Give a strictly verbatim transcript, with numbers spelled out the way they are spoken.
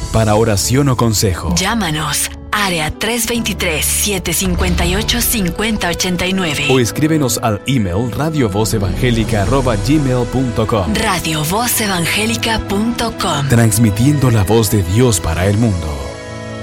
para oración o consejo. Llámanos. Área tres dos tres, siete cinco ocho, cinco cero ocho nueve. O escríbenos al email radiovozevangélica arroba gmail punto com. radiovozevangélica punto com. Transmitiendo la voz de Dios para el mundo.